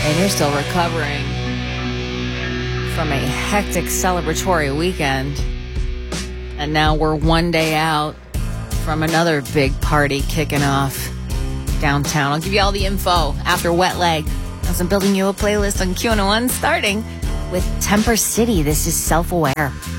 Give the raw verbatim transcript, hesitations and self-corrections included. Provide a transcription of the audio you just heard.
and you're still recovering from a hectic celebratory weekend. And now we're one day out from another big party kicking off downtown. I'll give you all the info after Wet Leg, as I'm building you a playlist on Q one oh one, starting with Temper City. This is Self-Aware.